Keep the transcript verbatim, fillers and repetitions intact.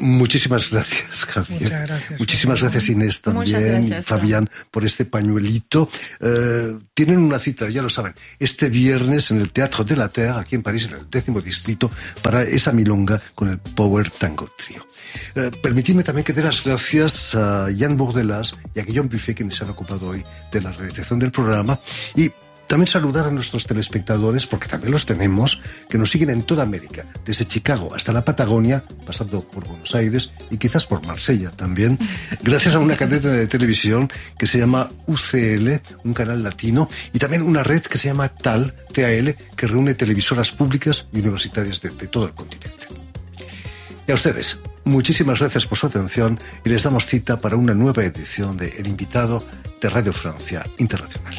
Muchísimas gracias, Javier. Muchas gracias. Muchísimas gracias, Inés, también, gracias, Fabián, por este pañuelito. Eh, tienen una cita, ya lo saben, este viernes en el Teatro de la Terre, aquí en París, en el décimo distrito, para esa milonga con el Power Tango Trio. Eh, permitidme también que dé las gracias a Jan Bordelas y a Guillaume Buffet, quienes se han ocupado hoy de la realización del programa, y también saludar a nuestros telespectadores, porque también los tenemos, que nos siguen en toda América, desde Chicago hasta la Patagonia, pasando por Buenos Aires y quizás por Marsella también, gracias a una cadena de televisión que se llama U C L, un canal latino, y también una red que se llama T A L, T A L, que reúne televisoras públicas y universitarias de, de todo el continente. Y a ustedes, muchísimas gracias por su atención y les damos cita para una nueva edición de El Invitado de Radio Francia Internacional.